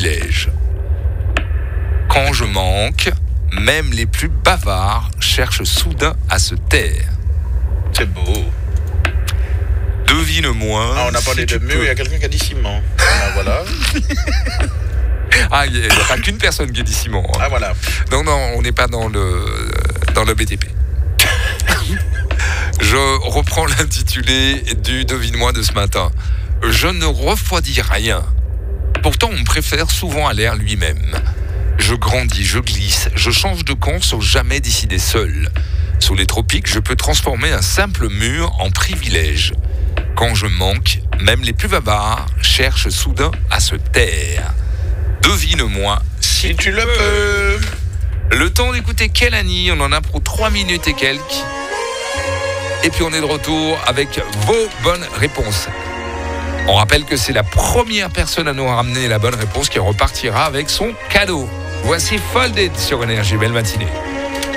privilège. Quand je manque, même les plus bavards cherchent soudain à se taire. C'est beau. Devine-moi. Ah, on a parlé de mur, il y a quelqu'un qui a dit ciment. Ah, voilà. Ah, il n'y a pas qu'une personne qui a dit ciment. Hein. Ah, voilà. Non, on n'est pas dans le BTP. Je reprends l'intitulé du Devine-moi de ce matin. Je ne refroidis rien. Pourtant, on préfère souvent à l'air lui-même. Je grandis, je glisse, je change de camp sans jamais décider seul. Sous les tropiques, je peux transformer un simple mur en privilège. Quand je manque, même les plus bavards cherchent soudain à se taire. Devine-moi Si tu le peux. Le temps d'écouter Kelani, on en a pour 3 minutes et quelques. Et puis on est de retour avec vos bonnes réponses. On rappelle que c'est la première personne à nous ramener la bonne réponse qui repartira avec son cadeau. Voici Folded sur Énergie. Belle matinée.